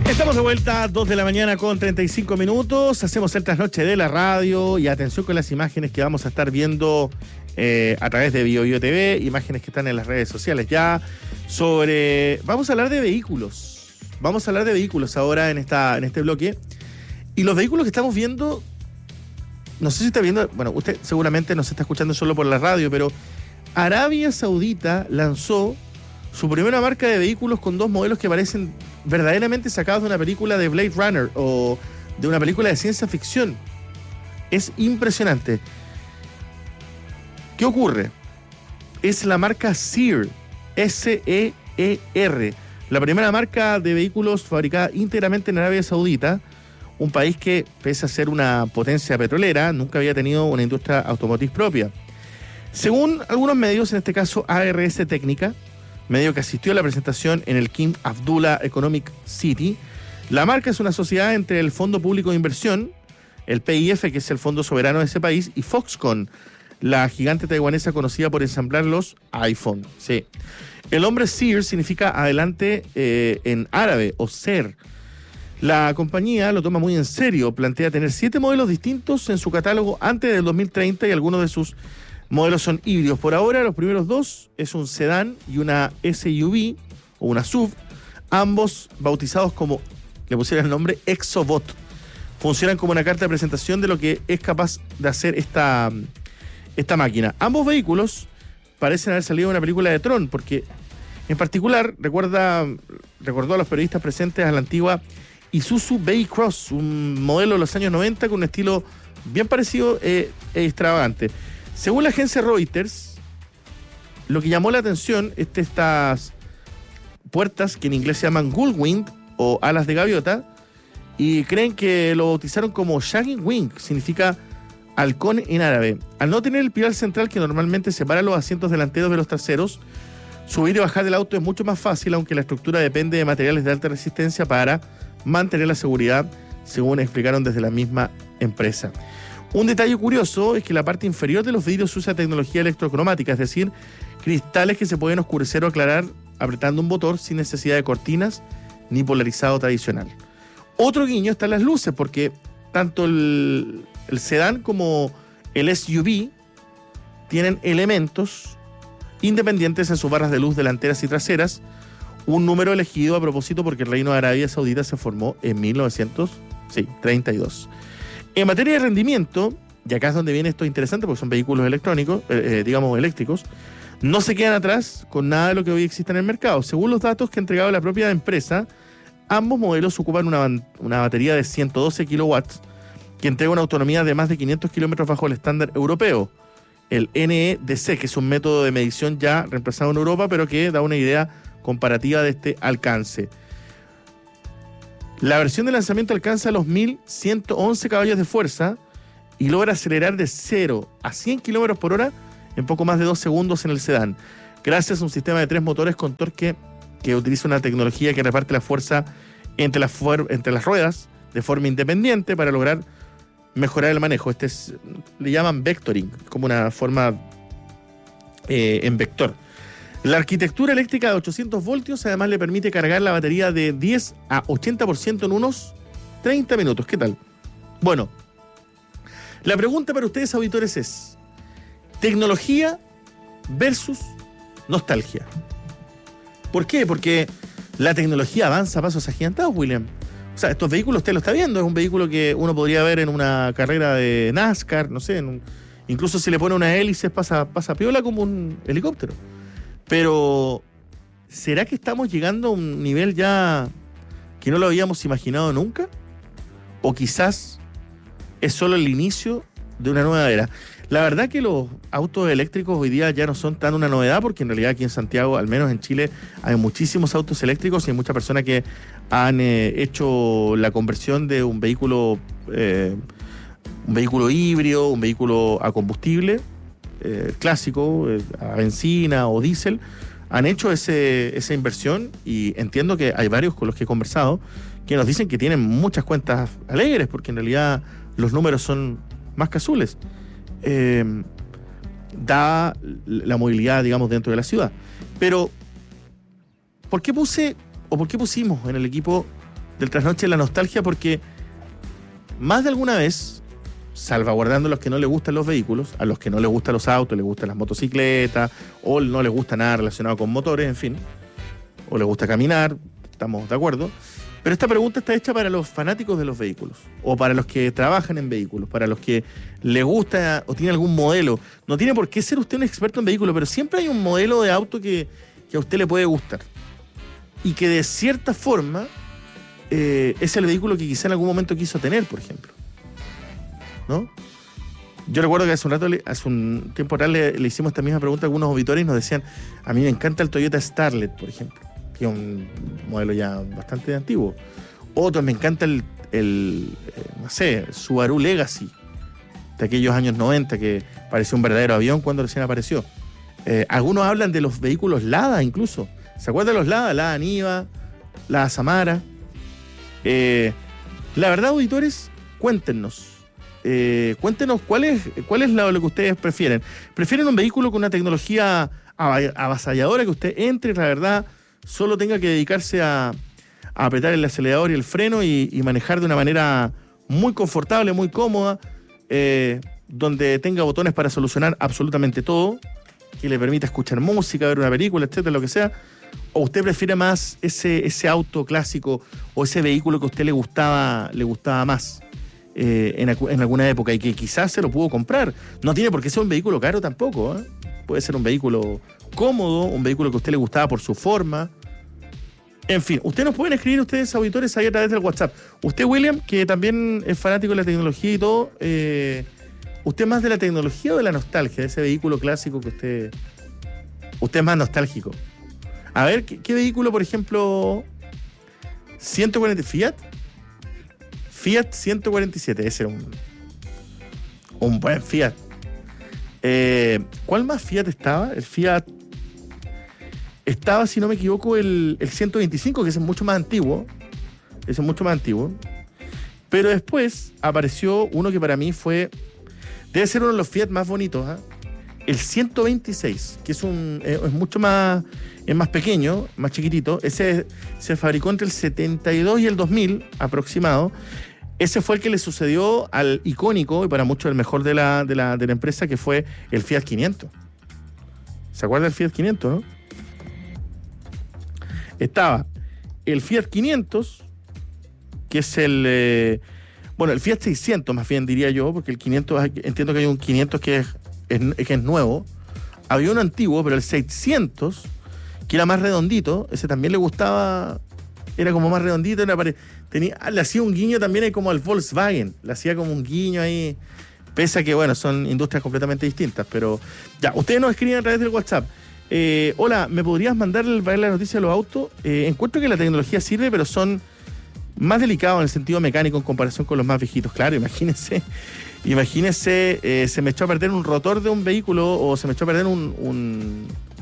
Estamos de vuelta, 2 de la mañana con 35 minutos. Hacemos el trasnoche de la radio y atención con las imágenes que vamos a estar viendo a través de BioBio TV, imágenes que están en las redes sociales ya, vamos a hablar de vehículos. Vamos a hablar de vehículos ahora en este bloque. Y los vehículos que estamos viendo, no sé si está viendo, bueno, usted seguramente nos está escuchando solo por la radio, pero Arabia Saudita lanzó su primera marca de vehículos con dos modelos que parecen verdaderamente sacados de una película de Blade Runner o de una película de ciencia ficción. Es impresionante. ¿Qué ocurre? Es la marca Seer, S-E-E-R, la primera marca de vehículos fabricada íntegramente en Arabia Saudita, un país que, pese a ser una potencia petrolera, nunca había tenido una industria automotriz propia. Según algunos medios, en este caso ARS Técnica, medio que asistió a la presentación en el King Abdullah Economic City, la marca es una sociedad entre el Fondo Público de Inversión, el PIF, que es el fondo soberano de ese país, y Foxconn, la gigante taiwanesa conocida por ensamblar los iPhone. Sí. El nombre Seer significa adelante en árabe, o ser. La compañía lo toma muy en serio, plantea tener 7 modelos distintos en su catálogo antes del 2030 y algunos de sus modelos son híbridos. Por ahora, los primeros dos es un sedán y una SUV o una SUV, ambos bautizados como, le pusieron el nombre Exobot. Funcionan como una carta de presentación de lo que es capaz de hacer esta máquina. Ambos vehículos parecen haber salido de una película de Tron, porque en particular recordó a los periodistas presentes a la antigua Isuzu Bay-Cross, un modelo de los años 90 con un estilo bien parecido e extravagante. Según la agencia Reuters, lo que llamó la atención es estas puertas que en inglés se llaman Gullwing o alas de gaviota, y creen que lo bautizaron como Shagging Wing, significa halcón en árabe. Al no tener el pilar central que normalmente separa los asientos delanteros de los traseros, subir y bajar del auto es mucho más fácil, aunque la estructura depende de materiales de alta resistencia para mantener la seguridad, según explicaron desde la misma empresa. Un detalle curioso es que la parte inferior de los vidrios usa tecnología electrocromática, es decir, cristales que se pueden oscurecer o aclarar apretando un botón sin necesidad de cortinas ni polarizado tradicional. Otro guiño está en las luces, porque tanto el sedán como el SUV tienen elementos independientes en sus barras de luz delanteras y traseras, un número elegido a propósito porque el Reino de Arabia Saudita se formó en 1932. En materia de rendimiento, y acá es donde viene esto interesante porque son vehículos electrónicos, eléctricos, no se quedan atrás con nada de lo que hoy existe en el mercado. Según los datos que ha entregado la propia empresa, ambos modelos ocupan una batería de 112 kilowatts que entrega una autonomía de más de 500 kilómetros bajo el estándar europeo, el NEDC, que es un método de medición ya reemplazado en Europa, pero que da una idea comparativa de este alcance. La versión de lanzamiento alcanza los 1.111 caballos de fuerza y logra acelerar de 0 a 100 kilómetros por hora en poco más de 2 segundos en el sedán, gracias a un sistema de 3 motores con torque que utiliza una tecnología que reparte la fuerza entre las ruedas de forma independiente para lograr mejorar el manejo. Le llaman vectoring, como una forma en vector. La arquitectura eléctrica de 800 voltios además le permite cargar la batería de 10 a 80% en unos 30 minutos. ¿Qué tal? Bueno, la pregunta para ustedes, auditores, es tecnología versus nostalgia. ¿Por qué? Porque la tecnología avanza a pasos agigantados, William. O sea, estos vehículos usted lo está viendo, es un vehículo que uno podría ver en una carrera de NASCAR, no sé, incluso si le pone una hélice pasa piola como un helicóptero. Pero, ¿será que estamos llegando a un nivel ya que no lo habíamos imaginado nunca? ¿O quizás es solo el inicio de una nueva era? La verdad que los autos eléctricos hoy día ya no son tan una novedad, porque en realidad aquí en Santiago, al menos en Chile, hay muchísimos autos eléctricos y hay muchas personas que han hecho la conversión de un vehículo híbrido, un vehículo a combustible, clásico, a benzina o diésel, han hecho esa inversión, y entiendo que hay varios con los que he conversado que nos dicen que tienen muchas cuentas alegres, porque en realidad los números son más que azules. Da la movilidad, digamos, dentro de la ciudad. Pero, ¿por qué pusimos en el equipo del trasnoche de la nostalgia, porque más de alguna vez, salvaguardando a los que no les gustan los vehículos, a los que no les gustan los autos, les gustan las motocicletas, o no les gusta nada relacionado con motores, en fin, o les gusta caminar, estamos de acuerdo. Pero esta pregunta está hecha para los fanáticos de los vehículos, o para los que trabajan en vehículos, para los que les gusta o tiene algún modelo. No tiene por qué ser usted un experto en vehículos, pero siempre hay un modelo de auto que a usted le puede gustar. Y que de cierta forma es el vehículo que quizá en algún momento quiso tener, por ejemplo, ¿no? Yo recuerdo que hace un tiempo atrás le hicimos esta misma pregunta a algunos auditores y nos decían, a mí me encanta el Toyota Starlet, por ejemplo, que es un modelo ya bastante antiguo. Otros, me encanta el Subaru Legacy, de aquellos años 90, que parecía un verdadero avión cuando recién apareció. Algunos hablan de los vehículos Lada incluso. ¿Se acuerdan de los Lada? Lada Niva, Lada Samara. La verdad, auditores, cuéntenos cuál es lo que ustedes prefieren. ¿Prefieren un vehículo con una tecnología avasalladora, que usted entre, la verdad, solo tenga que dedicarse a apretar el acelerador y el freno y manejar de una manera muy confortable, muy cómoda, donde tenga botones para solucionar absolutamente todo, que le permita escuchar música, ver una película, etcétera, lo que sea? ¿O usted prefiere más ese auto clásico o ese vehículo que a usted le gustaba más en alguna época y que quizás se lo pudo comprar? No tiene por qué ser un vehículo caro tampoco, ¿eh? Puede ser un vehículo cómodo, un vehículo que a usted le gustaba por su forma. En fin, ustedes nos pueden escribir, ustedes auditores, ahí a través del WhatsApp. Usted, William, que también es fanático de la tecnología y todo, ¿usted más de la tecnología o de la nostalgia, de ese vehículo clásico que usted es más nostálgico? A ver, ¿qué vehículo, por ejemplo, 140 Fiat 147, ese era un buen Fiat. ¿Cuál más Fiat estaba? El Fiat estaba, si no me equivoco, el 125, que ese es mucho más antiguo. Pero después apareció uno que para mí debe ser uno de los Fiat más bonitos, ¿eh? El 126, que es mucho más, es más pequeño, más chiquitito. Ese se fabricó entre el 72 y el 2000 aproximado. Ese fue el que le sucedió al icónico, y para muchos el mejor de la empresa, que fue el Fiat 500. ¿Se acuerda del Fiat 500, no? Estaba el Fiat 500, que es el Fiat 600, más bien diría yo, porque el 500, entiendo que hay un 500 que es nuevo. Había uno antiguo, pero el 600, que era más redondito, ese también le gustaba, era como más redondito, le hacía un guiño también ahí como al Volkswagen, le hacía como un guiño ahí, pese a que, bueno, son industrias completamente distintas, pero ya, ustedes nos escriben a través del WhatsApp. Hola, ¿me podrías mandar la noticia de los autos? Encuentro que la tecnología sirve, pero son más delicados en el sentido mecánico en comparación con los más viejitos. Claro, imagínense, se me echó a perder un rotor de un vehículo, o se me echó a perder un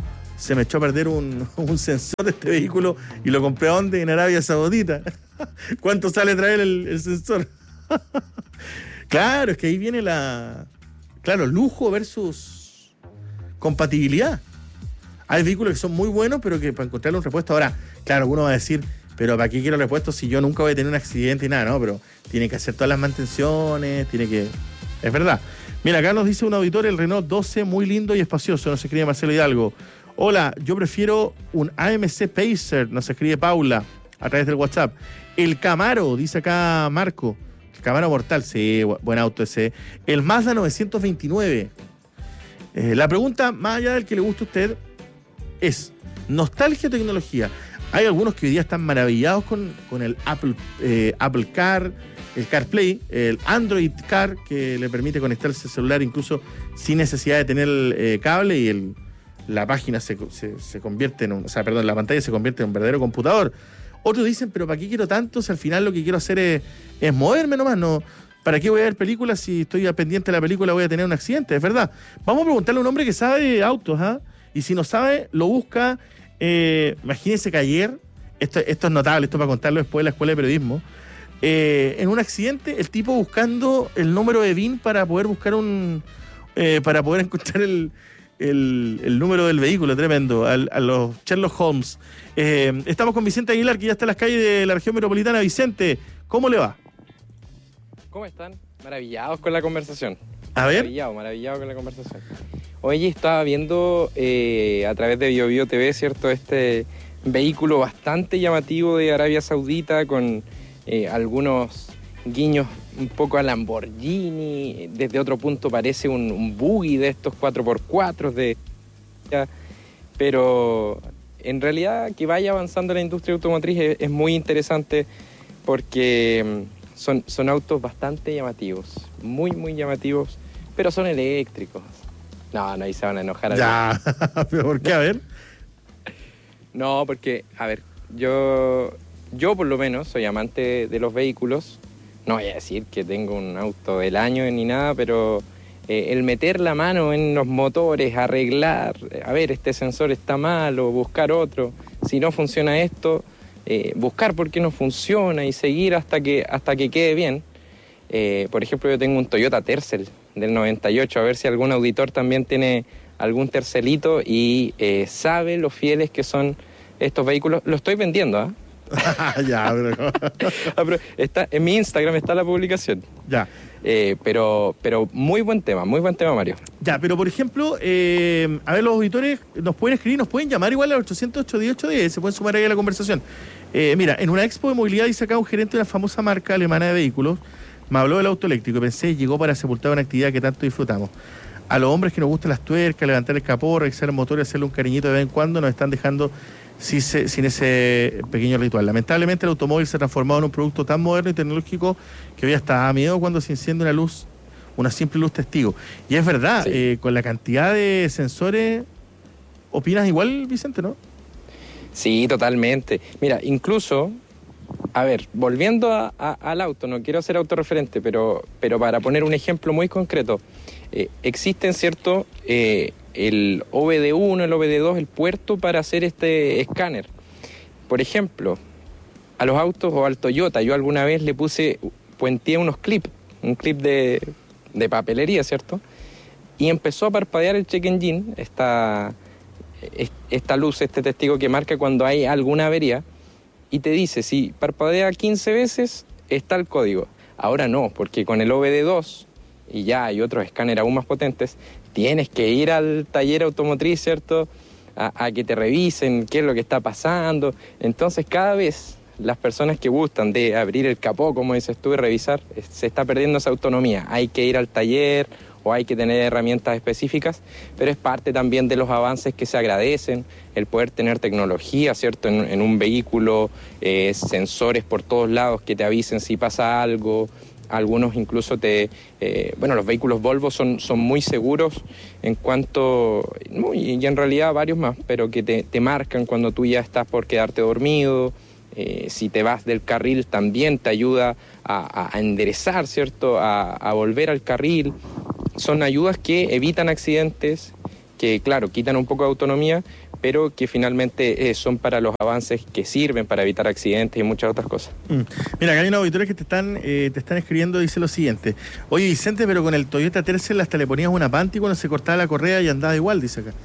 sensor de este vehículo, y lo compré ¿a dónde? En Arabia Saudita. ¿Cuánto sale traer el sensor? Claro, es que ahí viene lujo versus compatibilidad. Hay vehículos que son muy buenos, pero que para encontrarle un repuesto, ahora, claro, uno va a decir, pero ¿para qué quiero repuestos si yo nunca voy a tener un accidente y nada? No, pero tiene que hacer todas las mantenciones, es verdad. Mira, acá nos dice un auditor, el Renault 12, muy lindo y espacioso, nos escribe Marcelo Hidalgo. Hola, yo prefiero un AMC Pacer, nos escribe Paula a través del WhatsApp. El Camaro, dice acá Marco. El Camaro mortal, sí, buen auto ese. El Mazda 929. La pregunta, más allá del que le guste a usted, es nostalgia o tecnología. Hay algunos que hoy día están maravillados con el Apple Car, el CarPlay, el Android Car, que le permite conectarse al celular incluso sin necesidad de tener cable, y la página se convierte la pantalla se convierte en un verdadero computador. Otros dicen, pero ¿para qué quiero tanto si al final lo que quiero hacer es moverme nomás? No, ¿para qué voy a ver películas si estoy pendiente de la película voy a tener un accidente? Es verdad. Vamos a preguntarle a un hombre que sabe de autos, ¿ah? Y si no sabe, lo busca. Imagínense que ayer, esto es notable, esto para contarlo después de la escuela de periodismo, en un accidente, el tipo buscando el número de VIN para poder buscar para poder encontrar el número del vehículo, tremendo, a los Sherlock Holmes. Estamos con Vicente Aguilar, que ya está en las calles de la región metropolitana. Vicente, ¿cómo le va? ¿Cómo están? Maravillados con la conversación. A ver. Maravillado con la conversación. Oye, estaba viendo a través de BioBio TV, ¿cierto? Este vehículo bastante llamativo de Arabia Saudita con algunos guiños un poco a Lamborghini. Desde otro punto parece un buggy de estos 4x4 pero en realidad que vaya avanzando la industria automotriz es muy interesante porque son autos bastante llamativos, muy llamativos, pero son eléctricos. No, ahí se van a enojar. Ya, ¿pero por qué? A ver. No, porque, a ver, yo por lo menos soy amante de los vehículos. No voy a decir que tengo un auto del año ni nada, pero el meter la mano en los motores, arreglar, a ver, este sensor está mal o buscar otro, si no funciona esto, buscar por qué no funciona y seguir hasta que quede bien. Por ejemplo, yo tengo un Toyota Tercel del 98, a ver si algún auditor también tiene algún Tercelito y sabe lo fieles que son estos vehículos. Lo estoy vendiendo, ¿ah? Ya, pero está, en mi Instagram está la publicación. Ya. Pero muy buen tema, Mario. Ya, pero por ejemplo, a ver, los auditores nos pueden escribir, nos pueden llamar igual al 800-810-810, se pueden sumar ahí a la conversación. Mira, en una expo de movilidad dice acá un gerente de una famosa marca alemana de vehículos, me habló del auto eléctrico y pensé, llegó para sepultar una actividad que tanto disfrutamos. A los hombres que nos gustan las tuercas, levantar el capó, revisar el motor y hacerle un cariñito de vez en cuando, nos están dejando sin ese pequeño ritual. Lamentablemente el automóvil se ha transformado en un producto tan moderno y tecnológico que hoy hasta da miedo cuando se enciende una simple luz testigo. Y es verdad, sí. Con la cantidad de sensores, ¿opinas igual, Vicente, no? Sí, totalmente. Mira, incluso, a ver, volviendo al auto, no quiero ser autorreferente, pero para poner un ejemplo muy concreto, existen, ¿cierto?, el OBD1, el OBD2, el puerto para hacer este escáner. Por ejemplo, a los autos o al Toyota, yo alguna vez le puenteé un clip de papelería, ¿cierto? Y empezó a parpadear el check engine, esta luz, este testigo que marca cuando hay alguna avería, y te dice, si parpadea 15 veces, está el código. Ahora no, porque con el OBD2, y ya hay otros escáneres aún más potentes, tienes que ir al taller automotriz, ¿cierto?, a que te revisen qué es lo que está pasando. Entonces, cada vez las personas que gustan de abrir el capó, como dices tú, y revisar, se está perdiendo esa autonomía. Hay que ir al taller o hay que tener herramientas específicas, pero es parte también de los avances que se agradecen, el poder tener tecnología, ¿cierto?, en un vehículo, sensores por todos lados que te avisen si pasa algo. Algunos incluso los vehículos Volvo son muy seguros en cuanto, y en realidad varios más, pero que te marcan cuando tú ya estás por quedarte dormido. Si te vas del carril también te ayuda a enderezar, ¿cierto?, a volver al carril. Son ayudas que evitan accidentes, que claro, quitan un poco de autonomía, pero que finalmente son para los avances que sirven para evitar accidentes y muchas otras cosas. Mira, acá hay unos auditores que te están escribiendo, dice lo siguiente. Oye, Vicente, pero con el Toyota Tercel hasta le ponías una panty cuando se cortaba la correa y andaba igual, dice acá.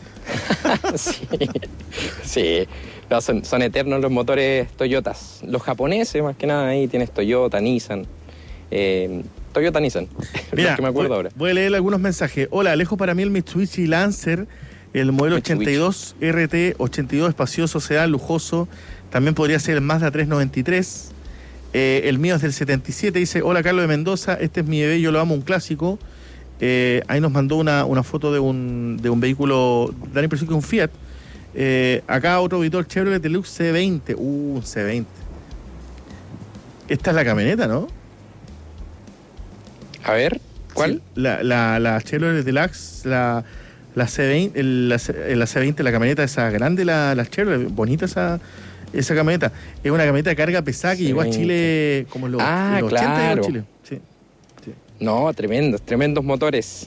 Sí. No, son eternos los motores Toyotas. Los japoneses, más que nada, ahí tienes Toyota, Nissan. Toyota, Nissan. Mira, que me acuerdo ahora. Voy a leer algunos mensajes. Hola, lejos para mí el Mitsubishi Lancer, el modelo 82 RT, 82 espacioso, sedán, lujoso. También podría ser el Mazda 393. El mío es del 77. Dice, hola, Carlos de Mendoza, este es mi bebé, yo lo amo, un clásico. Ahí nos mandó una foto de un vehículo, da la impresión que es un Fiat. Acá otro auditor, Chevrolet Deluxe C20. Un C20. Esta es la camioneta, ¿no? A ver, ¿cuál? Sí, la Chevrolet Deluxe, la C20, la C20, la camioneta esa grande, la Chevrolet, bonita esa camioneta. Es una camioneta de carga pesada que llegó a Chile como en los 80 claro. llegó a Chile. Sí. No, tremendos motores.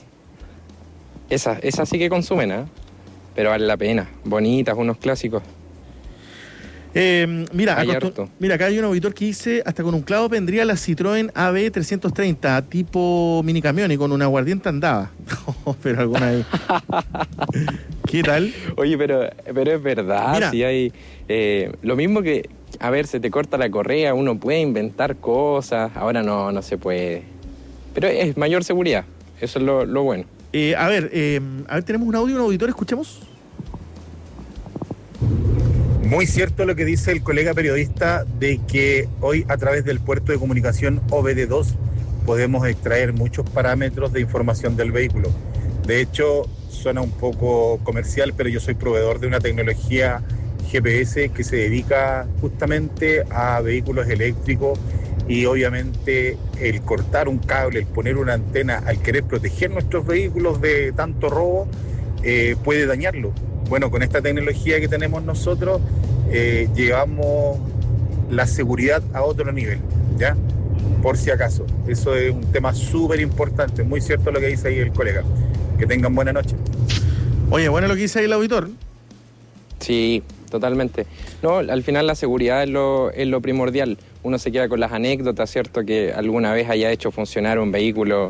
Esas sí que consumen, ¿eh? Pero vale la pena. Bonitas, unos clásicos. Mira, acá hay un auditor que dice, hasta con un clavo vendría la Citroën AB 330, tipo minicamión y con un aguardiente andaba. Pero alguna ahí. ¿Qué tal? Oye, pero es verdad, Mira. si hay... lo mismo que, a ver, se te corta la correa, uno puede inventar cosas, ahora no se puede. Pero es mayor seguridad, eso es lo bueno. A ver, tenemos un audio, un auditor, escuchemos. Muy cierto lo que dice el colega periodista de que hoy a través del puerto de comunicación OBD2 podemos extraer muchos parámetros de información del vehículo. De hecho, suena un poco comercial, pero yo soy proveedor de una tecnología GPS que se dedica justamente a vehículos eléctricos y obviamente el cortar un cable, el poner una antena, al querer proteger nuestros vehículos de tanto robo, puede dañarlo. Bueno, con esta tecnología que tenemos nosotros, llevamos la seguridad a otro nivel, ¿ya? Por si acaso. Eso es un tema súper importante, muy cierto lo que dice ahí el colega. Que tengan buena noche. Oye, bueno lo que dice ahí el auditor. Sí, totalmente. No, al final la seguridad es lo primordial. Uno se queda con las anécdotas, ¿cierto? Que alguna vez haya hecho funcionar un vehículo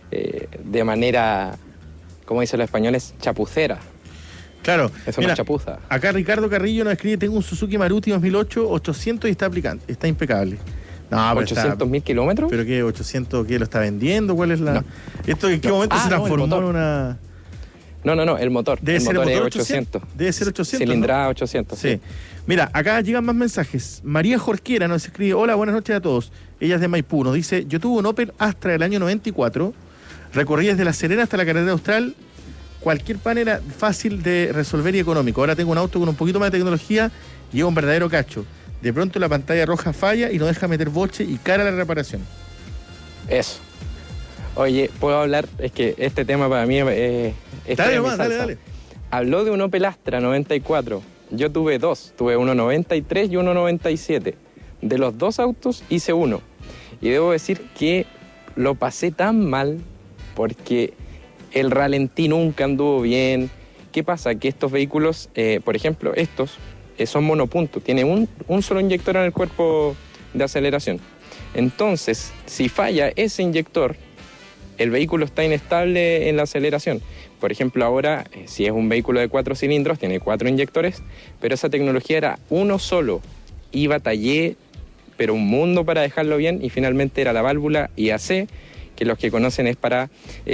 de manera, como dicen los españoles, chapucera. Claro. Es una chapuza. Acá Ricardo Carrillo nos escribe, tengo un Suzuki Maruti 2008, 800 y está impecable. No, pero ¿800.000 kilómetros? ¿Pero qué? ¿800 qué lo está vendiendo? ¿Cuál es la...? No. ¿Esto en qué momento se transformó en una...? No, el motor. Debe ser motor el motor es 800. Debe ser 800, Cilindrada ¿no? 800, sí. Mira, acá llegan más mensajes. María Jorquera nos escribe, hola, buenas noches a todos. Ella es de Maipú, nos dice, yo tuve un Opel Astra del año 94, recorrí desde La Serena hasta la carretera austral, cualquier pan era fácil de resolver y económico. Ahora tengo un auto con un poquito más de tecnología y es un verdadero cacho. De pronto la pantalla roja falla y no deja meter boche y cara a la reparación. Eso. Oye, ¿puedo hablar? Es que este tema para mí es... Dale. Habló de un Opel Astra 94. Yo tuve dos. Tuve uno 93 y uno 97. De los dos autos hice uno. Y debo decir que lo pasé tan mal porque el ralentí nunca anduvo bien. ¿Qué pasa? Que estos vehículos, por ejemplo, estos son monopunto. Tienen un solo inyector en el cuerpo de aceleración. Entonces, si falla ese inyector, el vehículo está inestable en la aceleración. Por ejemplo, ahora, si es un vehículo de 4 cilindros, tiene 4 inyectores, pero esa tecnología era uno solo. Y batallé, pero un mundo para dejarlo bien, y finalmente era la válvula IAC, que los que conocen es para,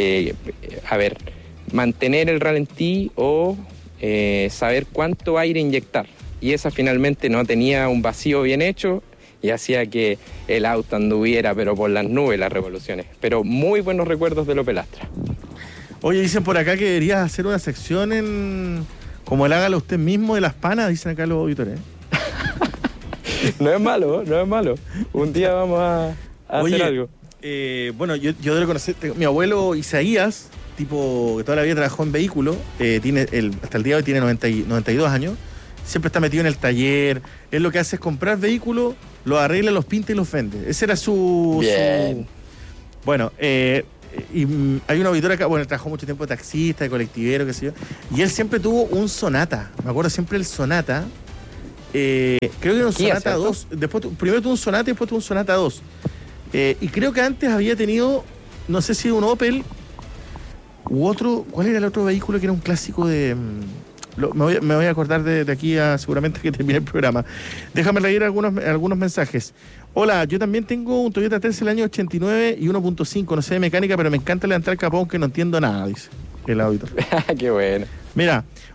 mantener el ralentí o saber cuánto aire inyectar. Y esa finalmente no tenía un vacío bien hecho, y hacía que el auto anduviera, pero por las nubes, las revoluciones. Pero muy buenos recuerdos del Opel Astra. Oye, dicen por acá que deberías hacer una sección en... como el hágalo usted mismo de las panas, dicen acá los auditores. No es malo. Un día vamos a hacer algo. Bueno, yo debo conocer... Mi abuelo Isaías, tipo que toda la vida trabajó en vehículo, hasta el día de hoy tiene 92 años, siempre está metido en el taller. Él lo que hace es comprar vehículos, los arregla, los pinta y los vende. Ese era Bien. Bueno, y hay un auditor acá, bueno, él trabajó mucho tiempo de taxista, de colectivero, qué sé yo, y él siempre tuvo un Sonata. Me acuerdo siempre el Sonata. Creo que era un Sonata 2. Primero tuvo un Sonata y después tuvo un Sonata 2. Y creo que antes había tenido, no sé si un Opel u otro. ¿Cuál era el otro vehículo que era un clásico de...? Me voy a acordar de aquí a seguramente que termine el programa. Déjame leer algunos mensajes. Hola, yo también tengo un Toyota Tercel del año 89 y 1.5, no sé de mecánica, pero me encanta levantar el capón que no entiendo nada, dice el auditor. Qué bueno. Mira,